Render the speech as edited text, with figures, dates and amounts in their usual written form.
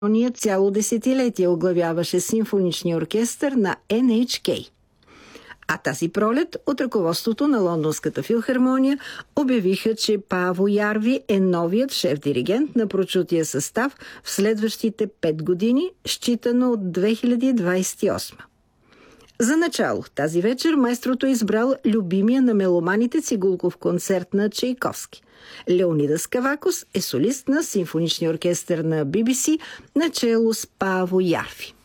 Филхармония цяло десетилетие оглавяваше симфоничния оркестър на NHK. А тази пролет от ръководството на Лондонската филхармония обявиха, че Пааво Ярви е новият шеф-диригент на прочутия състав в следващите 5 години, считано от 2028. За начало тази вечер майстрото е избрал любимия на меломаните цигулков концерт на Чайковски. Леонидас Кавакос е солист на симфоничния оркестър на BBC начело с Пааво Ярви.